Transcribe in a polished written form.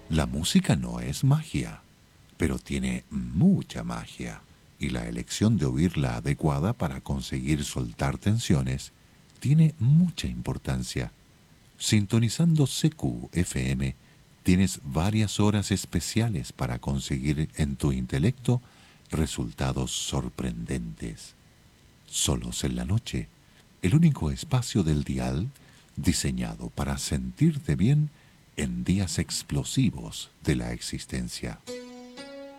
La música no es magia, pero tiene mucha magia, y la elección de oír la adecuada para conseguir soltar tensiones tiene mucha importancia. Sintonizando CQ-FM, tienes varias horas especiales para conseguir en tu intelecto resultados sorprendentes. Solos en la noche, el único espacio del dial diseñado para sentirte bien en días explosivos de la existencia.